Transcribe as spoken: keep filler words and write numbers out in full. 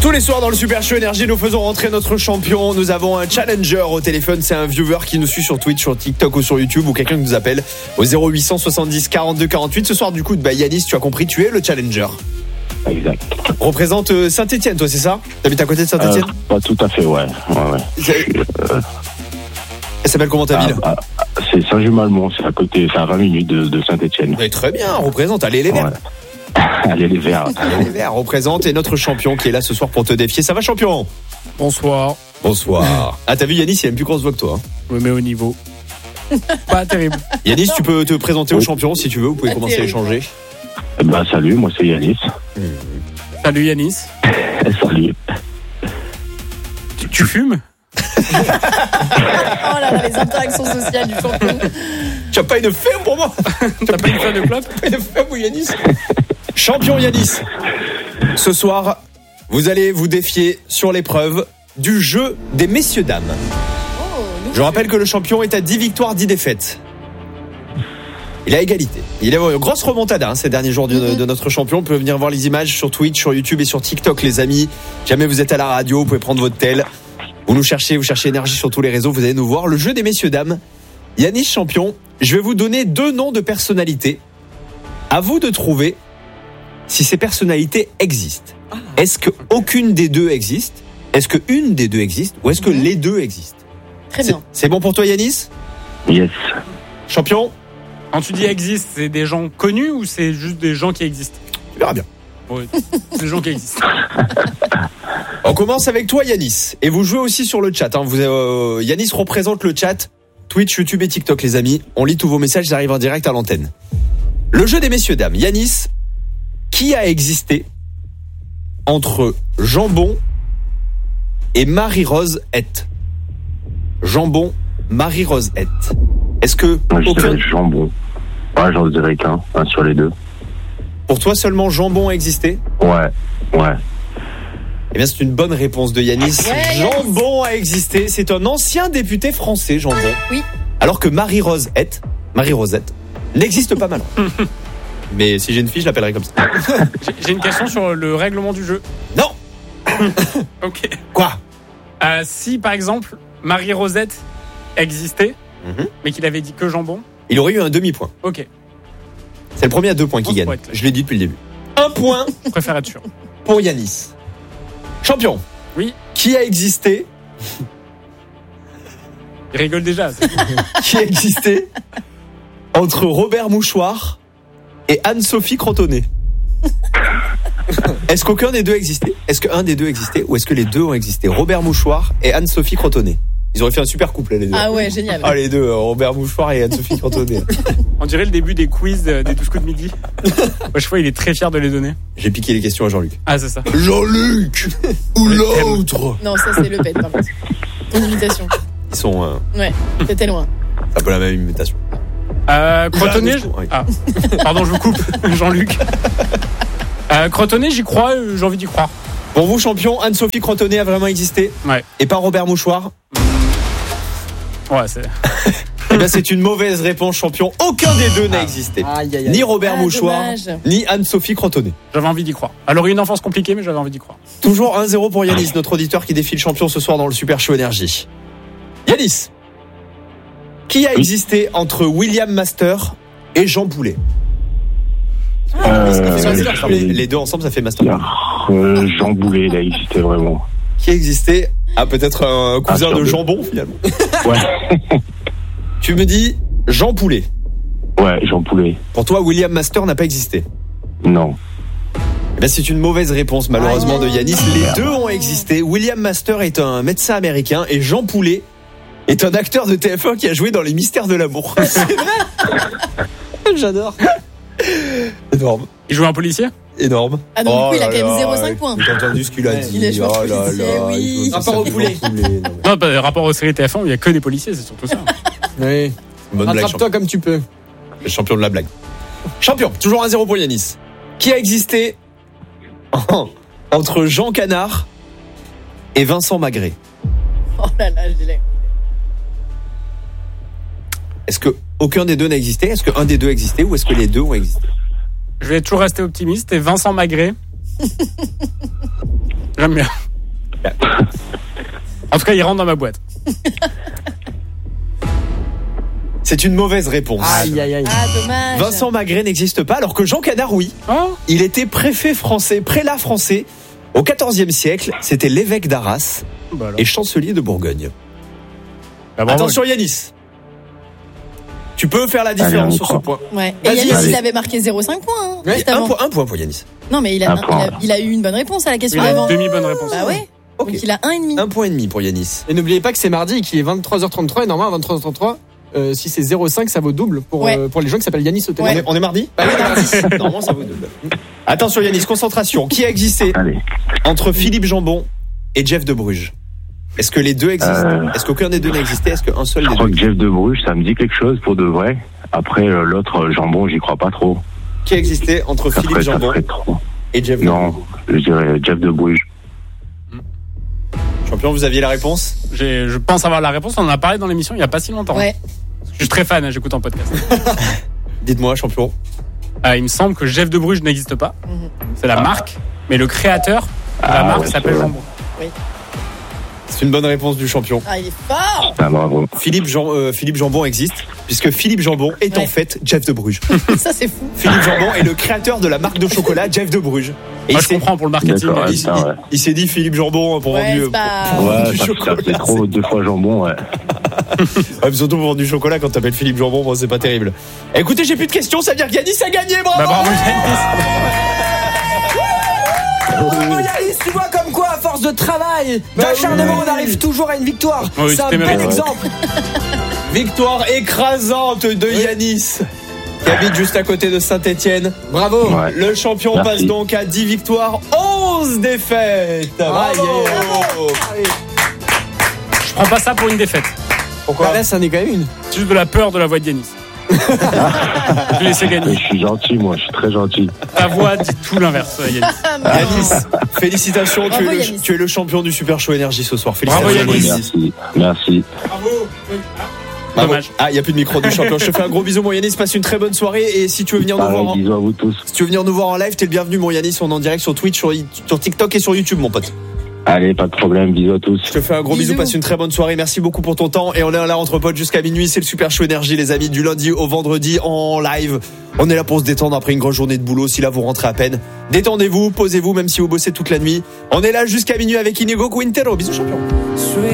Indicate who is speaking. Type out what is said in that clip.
Speaker 1: Tous les soirs dans le Super Show Énergie, nous faisons rentrer notre champion. Nous avons un challenger au téléphone. C'est un viewer qui nous suit sur Twitch, sur TikTok ou sur YouTube, ou quelqu'un qui nous appelle au zéro huit cent soixante-dix quarante-deux quarante-huit. Ce soir, du coup, bah, Yanis, tu as compris, tu es le challenger.
Speaker 2: Exact.
Speaker 1: Représente Saint-Etienne, toi, c'est ça? T'habites à côté de Saint-Etienne?
Speaker 2: euh, Pas tout à fait, ouais. ouais, ouais.
Speaker 1: C'est...
Speaker 2: Euh...
Speaker 1: Elle s'appelle comment ta ville?
Speaker 2: ah, ah, C'est Saint-Just-Malmont, c'est à côté, c'est à vingt minutes de, de Saint-Etienne.
Speaker 1: Oui, très bien, représente. Allez les Verts.
Speaker 2: Ouais. Allez les Verts.
Speaker 1: Allez les Verts, représente. Et notre champion qui est là ce soir pour te défier. Ça va, champion?
Speaker 3: Bonsoir.
Speaker 1: Bonsoir. Ah, t'as vu Yanis, il a une plus grosse voix que toi. Hein.
Speaker 3: Oui, mais au niveau. Pas terrible.
Speaker 1: Yanis, tu peux te présenter
Speaker 2: oui.
Speaker 1: au champion si tu veux. Vous pouvez
Speaker 4: Pas
Speaker 1: commencer
Speaker 4: terrible.
Speaker 1: à échanger.
Speaker 2: Eh ben, salut, moi c'est Yanis.
Speaker 1: Mmh.
Speaker 3: Salut Yanis.
Speaker 2: Salut.
Speaker 3: Tu, tu fumes?
Speaker 4: Oh là là, les interactions sociales du champion.
Speaker 1: Tu as pas une ferme pour moi?
Speaker 3: T'as pas une fin de clope?
Speaker 1: Une ferme ou Yanis? Champion Yanis. Ce soir, vous allez vous défier sur l'épreuve du jeu des messieurs-dames.
Speaker 4: Oh,
Speaker 1: Je rappelle que le champion est à dix victoires, dix défaites. Il a égalité. Il a une grosse remontada hein, ces derniers jours de,
Speaker 4: Mm-hmm.
Speaker 1: de notre champion. Vous pouvez venir voir les images sur Twitch, sur YouTube et sur TikTok, les amis. Jamais vous êtes à la radio, vous pouvez prendre votre tel. Vous nous cherchez, vous cherchez Énergie sur tous les réseaux, vous allez nous voir. Le jeu des messieurs-dames. Yanis champion, je vais vous donner deux noms de personnalités. À vous de trouver si ces personnalités existent. Est-ce qu'aucune des deux existe? Est-ce qu'une des deux existe? Ou est-ce que les deux existent?
Speaker 4: très
Speaker 1: C'est,
Speaker 4: bien.
Speaker 1: c'est bon pour toi Yanis?
Speaker 2: Yes.
Speaker 1: Champion?
Speaker 3: Quand tu dis existe, c'est des gens connus ou c'est juste des gens qui existent?
Speaker 1: Tu verras bien.
Speaker 3: Oui, c'est des gens qui existent.
Speaker 1: On commence avec toi Yanis. Et vous jouez aussi sur le chat. Hein. Vous, euh, Yanis représente le chat. Twitch, YouTube et TikTok les amis. On lit tous vos messages, ils arrivent en direct à l'antenne. Le jeu des messieurs-dames. Yanis, qui a existé entre Jambon et Marie-Rose Hett? Jambon, Marie-Rose Hett. Est-ce que
Speaker 2: Moi, je
Speaker 1: aucun...
Speaker 2: dirais jambon. Ouais, j'en dirais qu'un, un sur les deux.
Speaker 1: pour toi seulement Jambon a existé?
Speaker 2: Ouais, ouais.
Speaker 1: Eh bien, c'est une bonne réponse de Yanis.
Speaker 4: Ouais,
Speaker 1: Jambon a existé. C'est un ancien député français, Jambon.
Speaker 4: Oui.
Speaker 1: Alors que Marie-Rose Hett, Marie-Rosette, n'existe pas mal. Mais si j'ai une fille, je l'appellerai comme ça.
Speaker 3: J'ai, j'ai une question sur le règlement du jeu.
Speaker 1: Non.
Speaker 3: Ok.
Speaker 1: Quoi?
Speaker 3: Euh, si par exemple Marie-Rosette existait,
Speaker 1: Mhm.
Speaker 3: mais qu'il avait dit que jambon,
Speaker 1: Il aurait eu un demi-point.
Speaker 3: ok.
Speaker 1: C'est le premier à deux points qui
Speaker 3: On se
Speaker 1: gagne.
Speaker 3: pourrait être clair.
Speaker 1: Je l'ai dit depuis le début. Un point
Speaker 3: Je préfère être sûr.
Speaker 1: pour Yanis. Champion.
Speaker 3: Oui.
Speaker 1: Qui a existé
Speaker 3: Il rigole déjà. c'est-
Speaker 1: Qui a existé entre Robert Mouchoir et Anne-Sophie Crotonnet? Est-ce qu'aucun des deux existait? Est-ce qu'un des deux existait? Ou est-ce que les deux ont existé? Robert Mouchoir et Anne-Sophie Crotonnet. Ils auraient fait un super couple, les deux.
Speaker 4: Ah ouais, génial.
Speaker 1: Ah, les deux, Robert Mouchoir et Anne-Sophie Crotonnet.
Speaker 3: On dirait le début des quiz euh, des douze coups de midi. Moi, je vois, il est très fier de les donner.
Speaker 1: J'ai piqué les questions à Jean-Luc.
Speaker 3: Ah, c'est ça.
Speaker 1: Jean-Luc ou l'autre?
Speaker 4: Non, ça c'est Le Pen, par contre. Ton imitation.
Speaker 1: Ils sont euh,
Speaker 4: Ouais, t'étais loin.
Speaker 1: un peu la même imitation.
Speaker 3: Euh, Crotonnet. je-
Speaker 1: Oui.
Speaker 3: Ah, pardon, je vous coupe, Jean-Luc. Euh, Crotonnet, j'y crois, euh, j'ai envie d'y croire.
Speaker 1: Pour vous, champion, Anne-Sophie Crotonnet a vraiment existé?
Speaker 3: Ouais.
Speaker 1: Et pas Robert Mouchoir?
Speaker 3: Ouais, c'est.
Speaker 1: Eh bien, c'est une mauvaise réponse, champion. Aucun des deux n'a existé.
Speaker 5: Aïe, aïe, aïe.
Speaker 1: Ni Robert
Speaker 4: Ah,
Speaker 1: Mouchoir,
Speaker 4: dommage.
Speaker 1: ni Anne-Sophie Crotonnet.
Speaker 3: J'avais envie d'y croire. Alors, une enfance compliquée, mais j'avais envie d'y croire.
Speaker 1: Toujours un zéro pour Yanis, notre auditeur qui défie le champion ce soir dans le Super Show Énergie. Yanis, qui a existé entre William Master et Jean Poulet?
Speaker 2: Euh,
Speaker 1: Ça fait
Speaker 2: je
Speaker 1: Master, les,
Speaker 2: fais-
Speaker 1: les deux ensemble, ça fait Master.
Speaker 2: Euh, Jean Boulet, il a existé vraiment.
Speaker 1: Qui existait? Ah, peut-être un cousin
Speaker 2: Ah,
Speaker 1: de
Speaker 2: sur
Speaker 1: Jambon, finalement.
Speaker 2: Ouais,
Speaker 1: Tu me dis Jean Poulet.
Speaker 2: ouais, Jean Poulet.
Speaker 1: Pour toi, William Master n'a pas existé.
Speaker 2: Non.
Speaker 1: Eh bien, c'est une mauvaise réponse, malheureusement, de Yanis. Les
Speaker 2: Merde.
Speaker 1: deux ont existé. William Master est un médecin américain et Jean Poulet est un acteur de T F un qui a joué dans Les Mystères de l'amour. C'est vrai? J'adore. Énorme.
Speaker 3: Il joue un policier?
Speaker 1: Énorme.
Speaker 4: Ah donc, du coup, il a
Speaker 1: là
Speaker 4: quand même
Speaker 1: là,
Speaker 4: zéro virgule cinq points.
Speaker 1: T'as entendu ce qu'il a
Speaker 5: Ouais.
Speaker 1: dit?
Speaker 4: Il a joué
Speaker 1: Oh
Speaker 4: au
Speaker 1: là
Speaker 4: policier,
Speaker 1: là,
Speaker 4: oui.
Speaker 1: il joue
Speaker 5: Rapport au
Speaker 1: Jean
Speaker 5: poulet.
Speaker 1: Non, mais
Speaker 3: Non, bah, rapport aux séries T F un où il y a que des policiers, c'est surtout ça.
Speaker 5: Oui.
Speaker 1: bonne blague,
Speaker 5: Rattrape-toi comme tu peux.
Speaker 1: champion. Champion de la blague. Champion, toujours un zéro pour Yanis. Qui a existé entre Jean Canard et Vincent Magret?
Speaker 4: Oh là là, je l'ai.
Speaker 1: Est-ce que aucun des deux n'a existé? Est-ce qu'un des deux existait ou est-ce que les deux ont existé?
Speaker 3: Je vais toujours rester optimiste. Et Vincent Magret, J'aime bien. En tout cas, il rentre dans ma boîte.
Speaker 1: C'est une mauvaise réponse.
Speaker 5: Aïe, aïe, aïe.
Speaker 4: Ah, dommage.
Speaker 1: Vincent Magret n'existe pas, alors que Jean Canard, oui.
Speaker 3: Oh,
Speaker 1: Il était préfet français, prélat français. Au quatorzième siècle, c'était l'évêque d'Arras
Speaker 3: bah alors.
Speaker 1: et chancelier de Bourgogne.
Speaker 3: Bah, bravo.
Speaker 1: Attention Yanis, tu peux faire la différence
Speaker 2: Allez, on
Speaker 1: sur ce
Speaker 2: croit.
Speaker 1: point.
Speaker 4: Ouais. Et
Speaker 1: Vas-y,
Speaker 4: Yanis,
Speaker 2: allez.
Speaker 4: il avait marqué zéro virgule cinq points. Hein,
Speaker 1: Ouais,
Speaker 4: juste
Speaker 1: un,
Speaker 4: avant.
Speaker 1: point, un point pour Yanis.
Speaker 4: Non, mais il a,
Speaker 2: Un
Speaker 4: il,
Speaker 2: point.
Speaker 4: a, il a eu une bonne réponse à la question
Speaker 3: Il a
Speaker 4: d'avant.
Speaker 3: une demi-bonne réponse.
Speaker 4: Bah ouais.
Speaker 1: Ok.
Speaker 4: Donc il a un et demi.
Speaker 1: Un point et demi pour Yanis.
Speaker 5: Et n'oubliez pas que c'est mardi et qu'il est vingt-trois heures trente-trois et normalement à vingt-trois heures trente-trois, euh, si c'est zéro virgule cinq, ça vaut double pour,
Speaker 4: Ouais.
Speaker 5: euh, pour les gens qui s'appellent Yanis au
Speaker 1: On,
Speaker 5: téléphone.
Speaker 1: est, on est mardi
Speaker 5: Bah oui, on est mardi.
Speaker 1: Normalement ça vaut double. Attention Yanis, concentration. Qui a existé
Speaker 2: Allez.
Speaker 1: entre Philippe Jambon et Jeff de Bruges? Est-ce que les deux existent?
Speaker 2: Euh,
Speaker 1: Est-ce qu'aucun des deux n'a existé? Est-ce qu'un seul
Speaker 2: Je
Speaker 1: des
Speaker 2: crois
Speaker 1: deux?
Speaker 2: que Jeff de Bruges, ça me dit quelque chose pour de vrai. Après, euh, l'autre, euh, Jambon, j'y crois pas trop.
Speaker 1: Qui a existé entre
Speaker 2: Ça
Speaker 1: Philippe
Speaker 2: ferait, ça
Speaker 1: Jambon
Speaker 2: ferait trop.
Speaker 1: et Jeff de
Speaker 2: Non,
Speaker 1: Bruges?
Speaker 2: je dirais Jeff de Bruges.
Speaker 1: Champion, vous aviez la réponse?
Speaker 3: J'ai- Je pense avoir la réponse. On en a parlé dans l'émission il n'y a pas si longtemps.
Speaker 4: Ouais.
Speaker 3: Je suis très fan, hein, j'écoute en podcast.
Speaker 1: Dites-moi, champion.
Speaker 3: Euh, il me semble que Jeff de Bruges n'existe pas.
Speaker 4: Mhm.
Speaker 3: C'est la marque, mais le créateur de la
Speaker 2: Ah,
Speaker 3: marque
Speaker 2: ouais,
Speaker 3: s'appelle
Speaker 2: c'est vrai.
Speaker 3: Jambon.
Speaker 1: C'est une bonne réponse du champion.
Speaker 4: Ah, il est fort.
Speaker 2: Ah, bravo.
Speaker 1: Philippe, Jean, euh, Philippe Jambon existe, puisque Philippe Jambon est en
Speaker 4: Ouais.
Speaker 1: fait Jeff de Bruges.
Speaker 4: Ça, c'est fou.
Speaker 1: Philippe Jambon est le créateur de la marque de chocolat Jeff de Bruges. Et
Speaker 3: Moi,
Speaker 1: il
Speaker 3: je
Speaker 1: s'est-
Speaker 3: comprends pour le marketing.
Speaker 2: D'accord,
Speaker 3: mais
Speaker 1: il,
Speaker 3: il-
Speaker 2: Ah, ouais.
Speaker 1: il- il s'est dit Philippe Jambon pour
Speaker 4: Ouais,
Speaker 1: vendre du,
Speaker 4: c'est pas-
Speaker 1: pour vendre
Speaker 2: Ouais,
Speaker 1: du
Speaker 2: ça, ça
Speaker 1: chocolat.
Speaker 2: fait trop deux fois jambon, ouais.
Speaker 1: Ouais, mais surtout pour vendre du chocolat quand t'appelles Philippe Jambon, bon, c'est pas terrible. Écoutez, j'ai plus de questions, ça veut dire que Yanis a gagné, bravo!
Speaker 3: Bah, bravo, Yanis.
Speaker 5: Oh, Yanis, tu vois comme quoi, à force de travail, d'acharnement, on arrive toujours à une victoire.
Speaker 3: Oui,
Speaker 5: c'est un
Speaker 3: c'était
Speaker 5: bel
Speaker 3: mérité.
Speaker 5: exemple.
Speaker 1: Victoire écrasante de Yanis, qui habite juste à côté de Saint-Etienne.
Speaker 5: Bravo.
Speaker 2: Ouais.
Speaker 1: Le champion
Speaker 2: Merci.
Speaker 1: passe donc à dix victoires, onze défaites.
Speaker 5: Bravo.
Speaker 1: Bravo.
Speaker 3: Je prends pas ça pour une défaite.
Speaker 1: Pourquoi?
Speaker 5: Bah là, ça en est quand même une.
Speaker 3: C'est juste de la peur de la voix de Yanis. Je laissais
Speaker 2: Mais
Speaker 3: gagner.
Speaker 2: je suis gentil, moi, je suis très gentil.
Speaker 3: Ta voix dit tout l'inverse, Yanis.
Speaker 4: Ah, mais
Speaker 1: Yanis, félicitations, tu
Speaker 4: Bravo,
Speaker 1: es, le,
Speaker 4: Yanis.
Speaker 1: tu es le champion du Super Show Énergie ce soir. Félicitations.
Speaker 3: Bravo, Yanis.
Speaker 2: Merci, merci.
Speaker 3: Bravo.
Speaker 1: Bravo.
Speaker 3: Dommage.
Speaker 1: Ah, il n'y a plus de micro du champion. Je te fais un gros bisou, mon Yanis. Passe une très bonne soirée. Et si tu veux venir nous
Speaker 2: Pareil,
Speaker 1: voir en,
Speaker 2: bisous à vous tous.
Speaker 1: si tu veux venir nous voir en live, t'es le bienvenu, mon Yanis. On est en direct sur Twitch, sur, sur TikTok et sur YouTube, mon pote.
Speaker 2: Allez, pas de problème, bisous à tous.
Speaker 1: Je te fais un gros bisou.
Speaker 4: Bisous.
Speaker 1: Passe une très bonne soirée. Merci beaucoup pour ton temps. Et on est là entre potes jusqu'à minuit. C'est le Super Show Énergie, les amis, du lundi au vendredi en live. On est là pour se détendre après une grosse journée de boulot. Si là, vous rentrez à peine, détendez-vous, posez-vous, même si vous bossez toute la nuit. On est là jusqu'à minuit avec Inigo Quintero. Bisous, champion.